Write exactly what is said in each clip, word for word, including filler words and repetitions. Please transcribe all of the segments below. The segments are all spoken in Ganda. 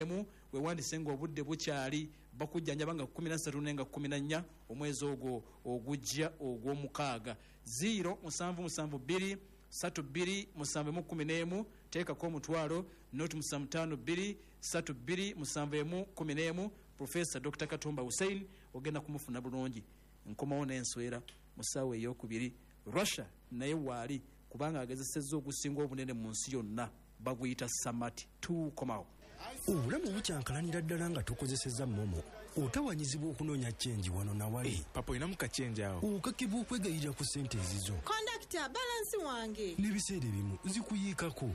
mu wewandise nga obudde bukyali bakujjanjaba nga kumi na ssatu nenga kumi na nnya omwezi ogwo ogujja ogw'omukaaga. zero musanvu musanvu bbiri ssatu bbiri musanvu emu kumi n'emu teekako omutwalo noti musanvu ttaano bbiri ssatu bbiri musanvu emu kumi n'emu. Professor Doctor Katumba Hussein ogenda kumufuna bulungi. Nkomawo n'enswera mu ssaawa ey'okubiri. Russia naye waali kubanga agezesezza ogusinga obunene mu nsi yonna baguyita Samati. Tukomawo. Obulamu bukyankalanira ddala nga tokozesezza momo otawanyizibwa okunoonya chenji wano na wali. Hey, papa ina muka chenji awo. Okakibwa okwegayirira ku ssente ezizo. Conductor, balance wange. N'ebiseera ebimu zikuyiikako.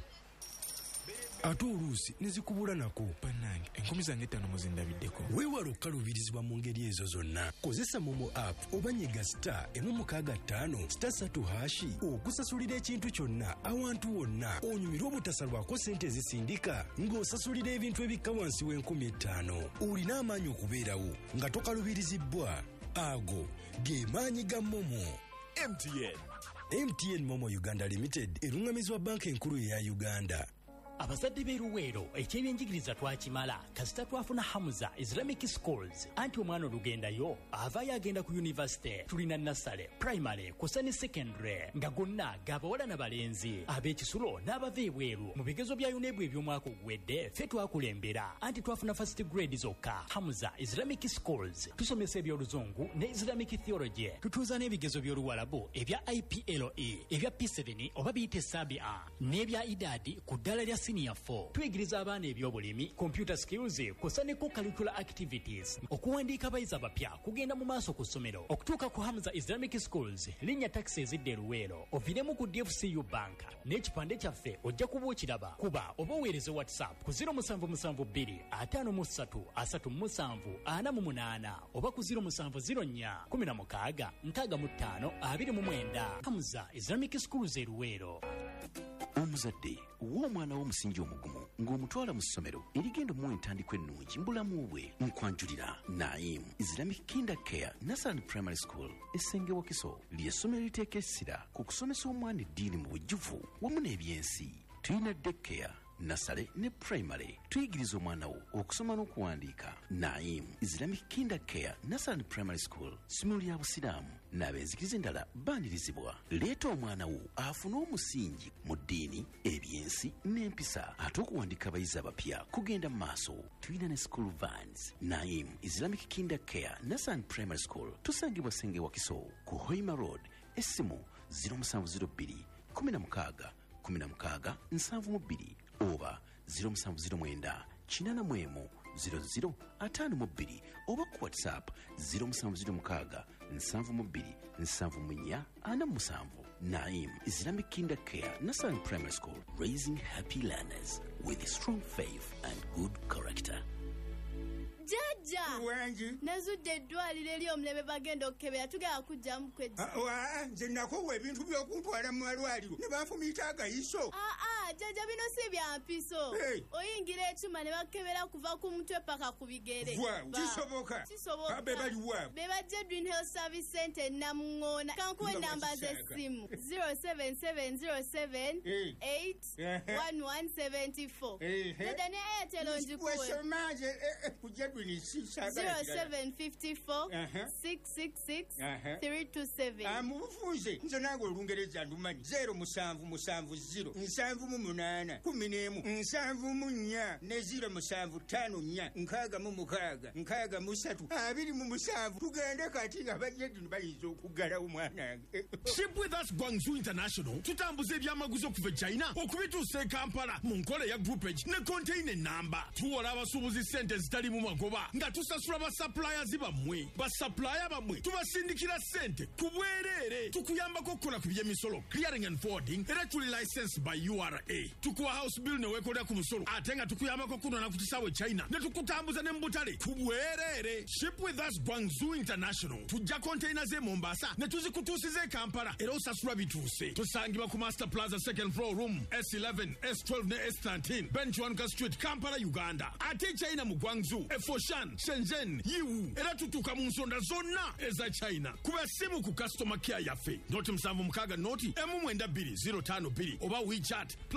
Ate oluusi ne zikubula nako. Bannange enkumi zange ttaano muzindabiddeko. Weewala okukaluubirizibwa mu ngeri ezo zonna. Kozesa momo app oba nyiga star emu mukaaga ttaano star ssatu hashi okusasulira ekintu kyonna awantu wonna onyumirwa obutasalwako ssente ezisindika ng'osasulira ebintu ebikka wansi w'enkumi ettaano. Olina amaanyi okubeerawo nga tokaluubirizibwa. Ago ge maanyi ga momo. M T N M T N Momo Uganda Limited erungamizibwa banka enkulu eya Uganda. Abazadde b'eruweero ekyebyenjigiriza twakimala kasita twafuna Hamza Islamic Schools anti omwana olugendayo avaayo agenda ku university. Tulina nasale primary kusa ne secondary nga gonna gabawala n'abalenzi ab'ekisulo n'abava ebweru mu bigezo bya yunebu eby'omwaka oguwedde ffe twakulembera anti twafuna first grade zokka. Hamza Islamic Schools tusomesa ebyoluzungu ne Islamic theology, tutuuza n'ebigezo by'oluwalabu ebya I P L E ebya P seven oba biyite sabia n'ebya idadi ku ddala lya senior four. Tuyigiriza abaana ebyobulimi, computer skills kusa ne co-curricular activities. Okuwandiika abayizi abapya kugenda mu maaso ku ssomero. Okutuuka ku Hamza Islamic Schools linnya taxi ezidde Luweero oviremu ku D F C U bank n'ekipande kyaffe ojja kuba okiraba. Kuba oba oweereze WhatsApp ku zero musanvu musanvu bbiri ataano mu ssatu asatu mu musanvu ana mu munaana oba ku zero musanvu zero nnya kumi na mukaaga nkaaga mu ttaano abiri mu mwenda. Hamza Islamic Schools e Luweero. Omuzadde w'omwana w'omusingi omugumu ng'omutwala mu ssomero erigenda mu entandikwa ennungi mu bulamu bwe nkwanjulira Naim Islamic Kinder Care Nursery Primary School Essenge Wakiso ly'essomero liteeka essira ku kusomesa omwana eddiini mu bujjuvu wamu n'ebyensi. Tuyina daycare nasale ne primary. Tuyigiriza omwana wo okusoma n'okuwandiika. Naim Islamic Kinder Care Nursery Primary School ssomero lya busiraamu n'abenzikiriza endala baanirizibwa. Leeta omwana wo afune omusingi mu ddiini, ebyensi n'empisa ate okuwandiika abayizi abapya kugenda mu maaso. Tuyina ne school vans. Naim Islamic Kinder Care Nursery Primary School tusangibwa Senge Wakiso ku Hoima Road. Essimu zero musanvu zero bbiri kumi na mukaaga kumi na mukaaga nsanvu mu bbiri oba zero musanvu zero mwenda kinaana mu emu zero zero ataano mu bbiri oba ku WhatsApp zero musanvu zero mukaaga nsanvu mu bbiri nsanvu mu nnya ana mu musanvu. Naim Islamic Kinder Care Nursery Primary School, raising happy learners with strong faith and good character. Jaja wangi nazudde eddwaliro eri omulebe bagenda okukebera tugenda kujjamu kwejja. Wa nze nakowa ebintu by'okuntwala mu malwaliro ne banfumiita akayiso. Aa jaja bino si bya mpiso. Hey. Oyingira ekyuma ne bakebera kuva ku mutwe paka ku bigere. Wa kisoboka kisoboka abe bali wa be bajje Dream Health Service Center Namungoona. Kankuwe namba z'essimu zero seven seven zero seven eight one one seven four. Jaja ne Airtel onjikuwe wesomaje kujja zero seven five four six six six three two seven. Amubufuze nze nange olungereza ndumanyi zero musanvu musanvu zero nsanvu mu munaana kumi n'emu nsanvu mu nnya ne zero musanvu ttaano nnya nkaaga mu mukaaga nkaaga mu ssatu abiri mu musanvu. Tugende kati nga bajjeddini bayinza okuggalawo mwanange. Ship with us Guangzhou International tutambuza ebyamaguzi okuva China okubituusa e Kampala mu nkola ya groupage ne container namba. Tuwola abasuubuzi ssente zitali mu magoba nga tusasula ba suppliers bammwe. Ba supplier bammwe tubasindikira ssente ku bwereere. Tukuyambako okukola ku by'emisolo clearing and forwarding era tuli license by U R A. Tukuwa house bill ne weekolera ku musolo ate nga tukuyambako okunona ku kisaawe China ne tukutambuza ne mu butale ku bwereere. Ship with us Guangzhou International tujja containers e Mombasa ne tuzikutuusiza e Kampala era osasula bituuse. Tusangibwa ku Master Plaza second floor room S eleven S twelve ne S thirteen Benchwanka Street Kampala Uganda. Ate China mu Guangzhou Foshan, Shenzhen, Yiwu era tutuuka mu nsonda zonna eza China. Kuba simu ku customer care yaffe noti musanvu mukaaga noti emu mwenda bbiri zero ttaano bbiri oba WeChat plus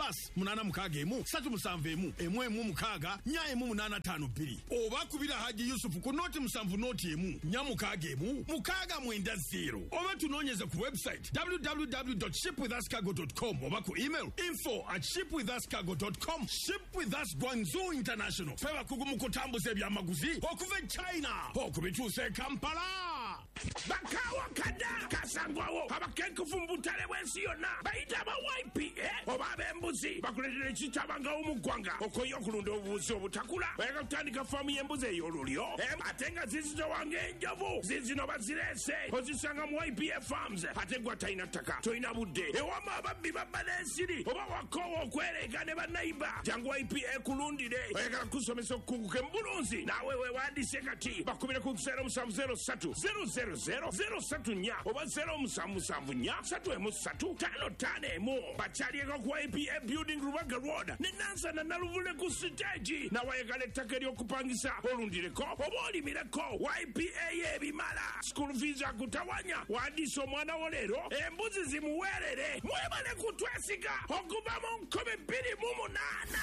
plus munana mukaga emu satu musanvu emu emu emu mukaga nya emu munana tano bbiri oba kubira Haji Yusufu ku noti musanvu noti emu nya mukaga emu mukaga mwenda zero oba tunoonyeze ku website w w w dot ship with us cargo dot com oba ku email info at ship with us cargo dot com. Ship with us Guangzhou International feba kugumu kutambuza ebyamaguzi okuva e China okubituuse Kampala bakawa kada kasangwawo abakenkufu mbutale bwensi yonna bayita aba Y P A oba ab'embuzi bakuletera ekitabanga omugwanga okoyo okulunda obubuzi obutakula bayaka kutandika faamu y'embuzi ey'olulyo ate nga zizito wange enjovu zizino bazirese ozisanga mu Y P A farms ate gwa talina ttaka tolina budde ewama ababbi babba n'ensiri oba wakoowa okwereega ne bannayiba jangu Y P A kulundire oyagala kusomesa okukunguka embulunzi naawe weewandiise kati bakubire ku zero musanvu zero ssatu zero zero zero zero ssatu nnya oba zero musanvu musanvu nnya ssatu emu ssatu tano ttaano emu bakyalieko ku Y P A building Rubaga road ne nansana naluvule ku siteegi nawayagala ettaka ery'okupangisa olundireko oba olimireko Y P A y'ebimala school fees akutawanya wandiisa omwana wo leero embuzi zimuweerere mwebale kutwesiga okuva mu nkumi bbiri mu munaana.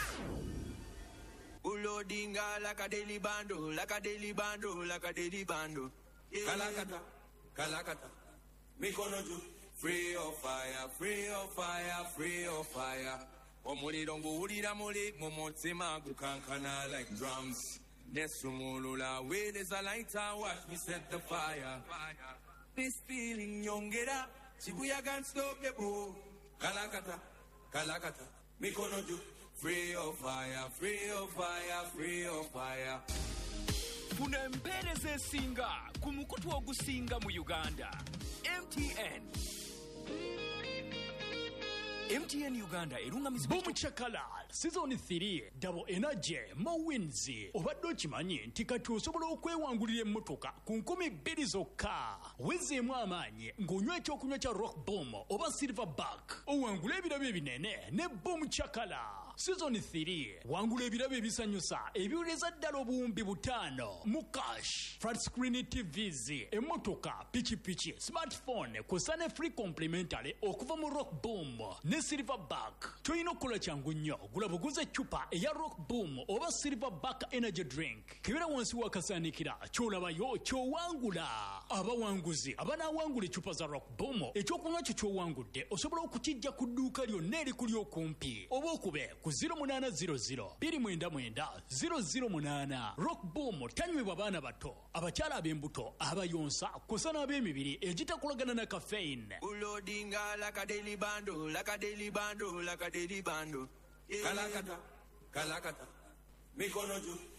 Ulodinga like a daily bando, like a daily bando, like a daily bando. Kalakata, Kalakata, Mikonoju, free of fire, free of fire, free of fire. Omuri don't go muli, Momotima gukankana like drums. Nesumulula, where there's a lighter, watch me set the fire. This feeling, young get up, Shibuya can't stop the bow. Kalakata, Kalakata, Mikonoju. Free of fire, free of fire, free of fire. Funa empeereza esinga ku mukutu ogusinga mu Uganda. M T N. M T N Uganda erungamizibwa Boom Chakala Season three Double Energy Mo Wins obadde okimanyi nti kati osobola okwewangulira emmotoka ku nkumi bbiri zokka wezeemu amaanyi ng'onywa ekyokunywa kya Rock Boom oba Silverback owangula ebirabo ebinene ne Boom Chakala. Season three wangula ebirabo ebisanyusa ebiwuleza ddala obuwumbi butaano mu cash flat screen T Vs emmotoka pikipiki smartphone kw'ossa ne free complimentary okuva mu Rock Boom ne Silverback. Toyina okukola kyangu nnyo gula buguze eccupa eya Rock Boom oba Silverback energy drink kibera wansi wakasaanikira ky'olabayo ky'owangula. Abawanguzi abanaawangula eccupa za Rock Boom ekyokunywa kyo ky'owangudde osobola okukijja ku dduuka lyonna erikuli okumpi oba okube ku zero munana zero zero bbiri mwenda mwenda zero zero munana. Rock Boom tanywebwa baana bato abakyala ab'embuto abayonsa kw'ossa n'ab'emibiri egitakolagana na caffeine. Ulodinga like a daily bando, like a daily bando, like a daily bando. Kalakata, Kalakata, Mikonoju.